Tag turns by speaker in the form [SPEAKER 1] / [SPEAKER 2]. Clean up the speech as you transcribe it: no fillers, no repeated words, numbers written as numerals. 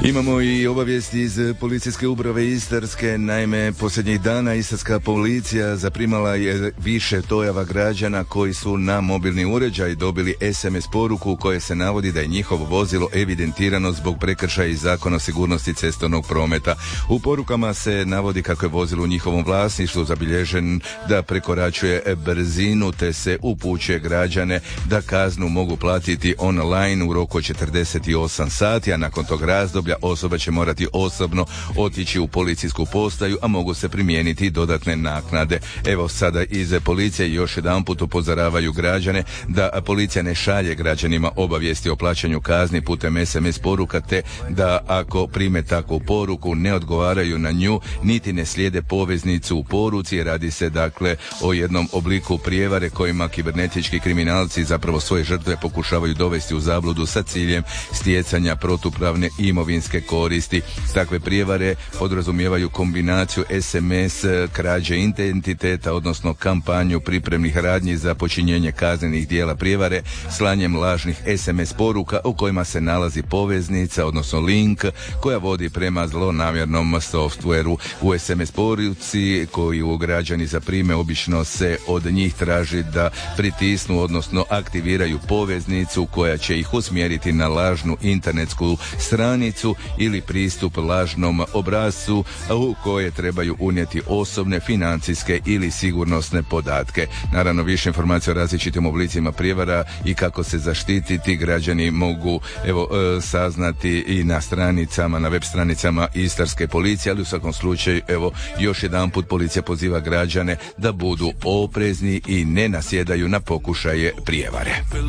[SPEAKER 1] Imamo i obavijesti iz policijske uprave Istarske. Naime, posljednjih dana istarska policija zaprimala je više dojava građana koji su na mobilni uređaj dobili SMS poruku u kojoj se navodi da je njihovo vozilo evidentirano zbog prekršaja iz Zakona o sigurnosti cestovnog prometa. U porukama se navodi kako je vozilo u njihovom vlasništvu zabilježen da prekoračuje brzinu, te se upućuje građane da kaznu mogu platiti online u roku od 48 sati, a nakon tog razdoblja osoba će morati osobno otići u policijsku postaju, a mogu se primijeniti dodatne naknade. Evo sada iz policije još jedanput upozoravaju građane da policija ne šalje građanima obavijesti o plaćanju kazni putem SMS poruka, te da ako prime takvu poruku ne odgovaraju na nju niti ne slijede poveznicu u poruci. Radi se dakle o jednom obliku prijevare kojima kibernetički kriminalci zapravo svoje žrtve pokušavaju dovesti u zabludu sa ciljem stjecanja protupravne imovinske koristi. Takve prijevare podrazumijevaju kombinaciju SMS, krađe identiteta, odnosno kampanju pripremnih radnji za počinjenje kaznenih dijela prijevare, slanjem lažnih SMS poruka u kojima se nalazi poveznica, odnosno link koja vodi prema zlonamjernom softveru. U SMS poruci koju građani zaprime obično se od njih traži da pritisnu, odnosno aktiviraju poveznicu koja će ih usmjeriti na lažnu internetsku stranicu ili pristup lažnom obrascu u koje trebaju unijeti osobne, financijske ili sigurnosne podatke. Naravno, više informacija o različitim oblicima prijevara i kako se zaštititi građani mogu saznati i na stranicama, na web stranicama Istarske policije, ali u svakom slučaju još jedanput policija poziva građane da budu oprezni i ne nasjedaju na pokušaje prijevare.